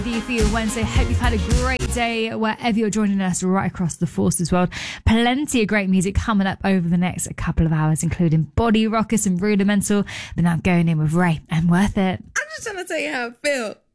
you for your Wednesday. Hope you've had a great day wherever you're joining us right across the Forces world. Plenty of great music coming up over the next couple of hours, including Body Rockers and Rudimental. But now going in with Ray and Worth It. I'm just trying to tell you how I feel.